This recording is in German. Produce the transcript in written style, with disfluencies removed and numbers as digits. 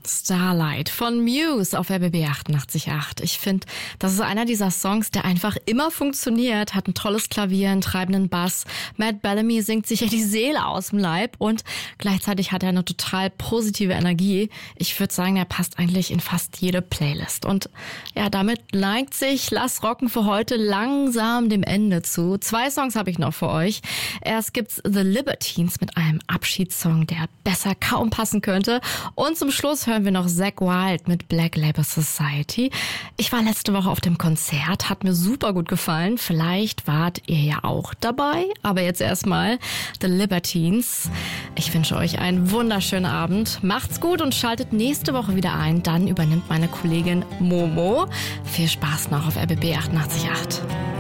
Starlight von Muse auf RBB 88.8. Ich finde, das ist einer dieser Songs, der einfach immer funktioniert, hat ein tolles Klavier, einen treibenden Bass. Matt Bellamy singt sich ja die Seele aus dem Leib und gleichzeitig hat er eine total positive Energie. Ich würde sagen, er passt eigentlich in fast jede Playlist. Und ja, damit neigt sich Lass Rocken für heute langsam dem Ende zu. 2 Songs habe ich noch für euch. Erst gibt's The Libertines mit einem Abschiedssong, der besser kaum passen könnte. Und zum Schluss hören wir noch Zakk Wylde mit Black Label Society. Ich war letzte Woche auf dem Konzert, hat mir super gut gefallen. Vielleicht wart ihr ja auch dabei. Aber jetzt erstmal The Libertines. Ich wünsche euch einen wunderschönen Abend. Macht's gut und schaltet nächste Woche wieder ein. Dann übernimmt meine Kollegin Momo. Viel Spaß noch auf RBB 88.8.